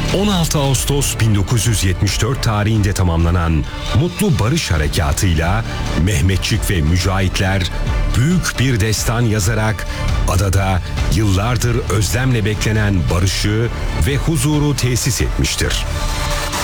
16 Ağustos 1974 tarihinde tamamlanan Mutlu Barış Harekatı'yla Mehmetçik ve mücahitler büyük bir destan yazarak adada yıllardır özlemle beklenen barışı ve huzuru tesis etmiştir.